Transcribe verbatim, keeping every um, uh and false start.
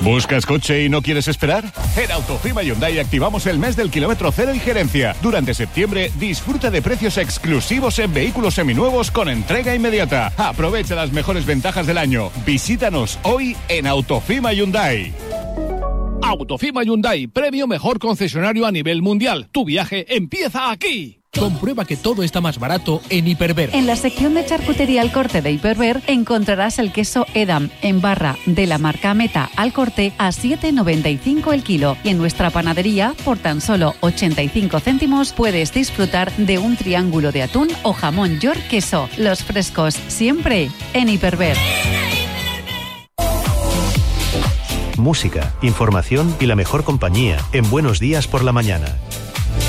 ¿Buscas coche y no quieres esperar? En Autofima Hyundai activamos el mes del kilómetro cero y gerencia. Durante septiembre, disfruta de precios exclusivos en vehículos seminuevos con entrega inmediata. Aprovecha las mejores ventajas del año. Visítanos hoy en Autofima Hyundai. Autofima Hyundai, premio mejor concesionario a nivel mundial. Tu viaje empieza aquí. Comprueba que todo está más barato en Hiperver. En la sección de charcutería al corte de Hiperver encontrarás el queso Edam en barra de la marca Meta al corte a siete noventa y cinco el kilo. Y en nuestra panadería, por tan solo ochenta y cinco céntimos, puedes disfrutar de un triángulo de atún o jamón York queso. Los frescos, siempre en Hiperver. Música, información y la mejor compañía en Buenos Días por la Mañana.